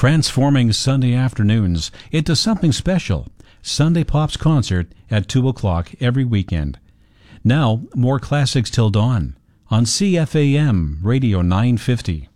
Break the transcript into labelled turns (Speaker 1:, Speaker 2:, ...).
Speaker 1: transforming Sunday afternoons into something special. Sunday Pops concert at 2 o'clock every weekend. Now, more classics till dawn on CFAM Radio 950.